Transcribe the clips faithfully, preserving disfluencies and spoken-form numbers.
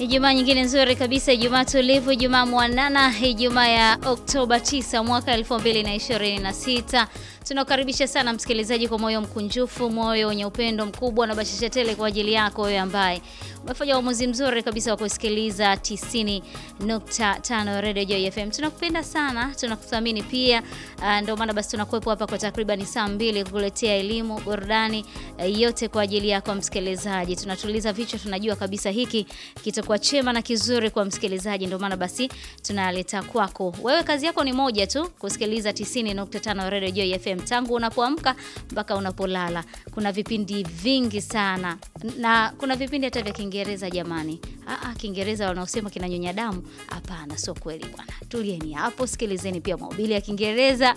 Ijumaa nyingine nzuri kabisa, Ijumaa tulivu, Ijumaa mwanana, Ijumaa ya Oktoba tisa mwaka elfu mbili na ishirini na sita. Tunakukaribisha sana msikilizaji kwa moyo mkunjufu, moyo wenye upendo mkubwa na bashasha tele kwa ajili yako wewe ambaye umefanya uamuzi mzuri kabisa wa kusikiliza tisini nukta tano Radio Joy F M. Tunakupenda sana, tunakuthamini pia. Uh, ndio maana basi tunakuwepo hapa kwa takriban saa mbili kukuletea elimu, burudani, uh, yote kwa ajili yako msikilizaji. Tunatuliza vichwa, tunajua kabisa hiki kitakuwa chema na kizuri kwa msikilizaji, ndio maana basi tunaleta kwako. Wewe kazi yako ni moja tu, kusikiliza tisini nukta tano Radio Joy F M tangu unapoamka mpaka unapolala. Kuna vipindi vingi sana na kuna vipindi hata vya Kiingereza jamani. Ah ah, Kiingereza wanaosema kinanyonya damu, hapana, sio kweli bwana. Tulieni hapo, sikilizeni pia mahubiri ya Kiingereza.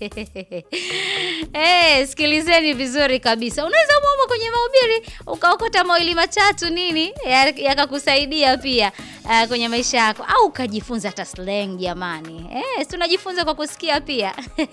Eh, sikilizeni vizuri kabisa. Unaweza muomba kwenye mahubiri ukaokota mawili matatu nini yakakusaidia ya pia uh, kwenye maisha yako, au ukajifunza hata slang jamani. Eh, tunajifunza kwa kusikia pia.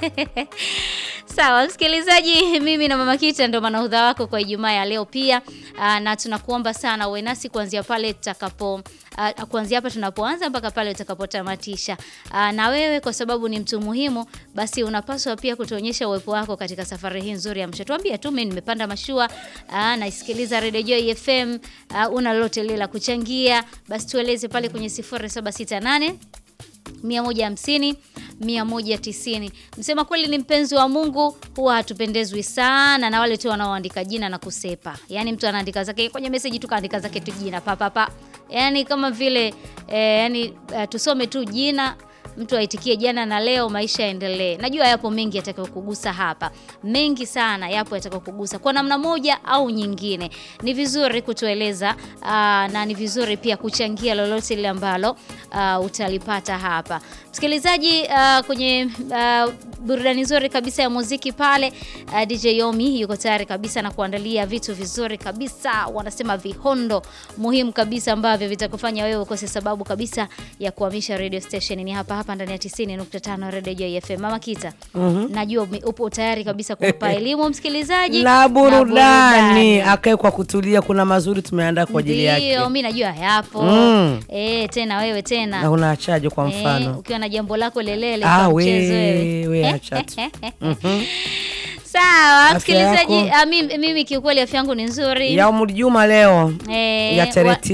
Sawa msikilizaji, mimi na Mama Kita ndo manahodha wako kwa Ijumaa ya leo pia. Uh, na tunakuomba sana uwe nasi kuanzia pale tutakapo uh, kuanzia hapa tunapoanza mpaka pale utakapotamatisha. Uh, na wewe kwa sababu ni mtu muhimu, basi unapaswa pia kutuonyesha uwepo wako katika safari hii nzuri ya msha. Tuambie tu mimi nimepanda mashua, uh, naisikiliza Radio Joy F M, uh, una lolote lile la kuchangia, basi tueleze pale kwenye sifuri saba sita nane mia moja hamsini mia moja tisini. Msema kweli ni mpenzi wa Mungu, huwa hatupendezwi sana na wale tu wanaoandika jina na kusepa. Yaani mtu anaandika zake kwenye message tu kaandika zake tu jina pa pa pa. Yaani kama vile eh, yani uh, tusome tu jina, mtu aitikie jana na leo, maisha yaendelee. Najua yapo mengi yatakayokugusa hapa. Mengi sana yapo yatakayokugusa kwa namna moja au nyingine. Ni vizuri kutueleza uh, na ni vizuri pia kuchangia lolote lile ambalo uh, utalipata hapa. Msikilizaji, uh, kwenye uh, burudani nzuri kabisa ya muziki pale, uh, D J Yomi yuko tayari kabisa na kuandalia vitu vizuri kabisa. Wanasema vihondo muhimu kabisa ambavyo vitakufanya wewe ukose sababu kabisa ya kuhamisha radio station. Ni hapa hapa ndani ya tisini nukta tano Radio Joy F M. Mama Kita, mm -hmm. najua upo tayari kabisa kumpa elimu msikilizaji na burudani. Akae kwa kutulia, kuna mazuri tumeandaa kwa ajili yake. Ndio, mimi najua yapo. Mm. Eh, tena wewe tena. Na unaachaje kwa mfano? Eh, ukiwa na jambo lako lelele ah, kwa mchezo wewe. Wewe acha tu. Mhm. Sawa, msikilizaji, mimi mimi kiukweli afya yangu ni nzuri. Ya Umul Juma leo. Eh, ya tarehe